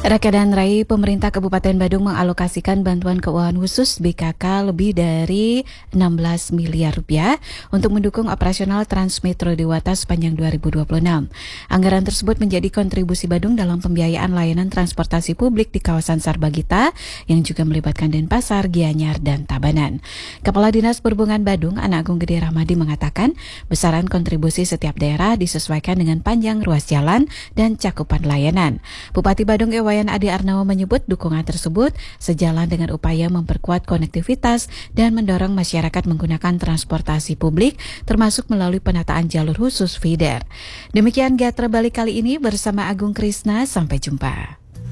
Raka dan Rai, pemerintah Kabupaten Badung mengalokasikan bantuan keuangan khusus BKK lebih dari 16 miliar rupiah untuk mendukung operasional Transmetro Dewata sepanjang 2026. Anggaran tersebut menjadi kontribusi Badung dalam pembiayaan layanan transportasi publik di kawasan Sarbagita yang juga melibatkan Denpasar, Gianyar, dan Tabanan. Kepala Dinas Perhubungan Badung, Anak Agung Gede Rahmadi mengatakan, besaran kontribusi setiap daerah disesuaikan dengan panjang ruas jalan dan cakupan layanan. Bupati Badung Wayan Adi Arnawa menyebut dukungan tersebut sejalan dengan upaya memperkuat konektivitas dan mendorong masyarakat menggunakan transportasi publik termasuk melalui penataan jalur khusus feeder. Demikian Gatra Balik kali ini bersama Agung Krisna, sampai jumpa.